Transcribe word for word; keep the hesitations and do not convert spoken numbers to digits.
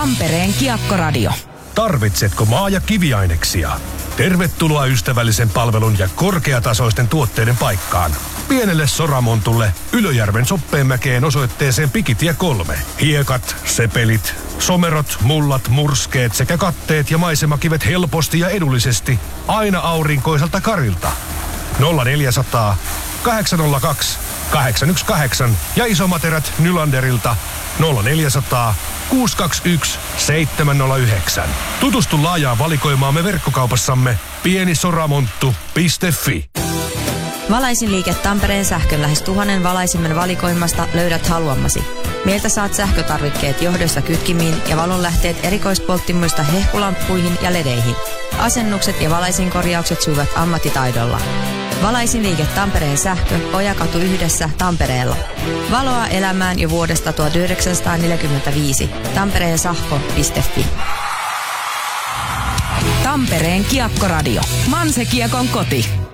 Tampereen Kiekkoradio. Tarvitsetko maa- ja kiviaineksia? Tervetuloa ystävällisen palvelun ja korkeatasoisten tuotteiden paikkaan. Pienelle Soramontulle Ylöjärven Soppeenmäkeen osoitteeseen Pikitie kolme. Hiekat, sepelit, somerot, mullat, murskeet sekä katteet ja maisemakivet helposti ja edullisesti aina aurinkoiselta Karilta. nolla neljäsataa, kahdeksan nolla kaksi, kahdeksan yksi kahdeksan ja isomaterät Nylanderilta nolla neljäsataa, kuusi kaksi yksi, seitsemän nolla yhdeksän. Tutustu laajaan valikoimaamme verkkokaupassamme pienisoramonttu piste fi. Valaisin liike Tampereen sähkön lähes tuhannen valaisimman valikoimasta löydät haluamasi. Meiltä saat sähkötarvikkeet johdosta kytkimiin ja valonlähteet erikoispolttimuista hehkulamppuihin ja ledeihin. Asennukset ja valaisinkorjaukset sujuvat ammattitaidolla. Valaisin liike Tampereen sähkö, Ojakatu yhdessä Tampereella. Valoa elämään jo vuodesta tuhatyhdeksänsataaneljäkymmentäviisi. Tampereen sähkö piste fi. Tampereen Kiekkoradio. Manse Kiekon koti.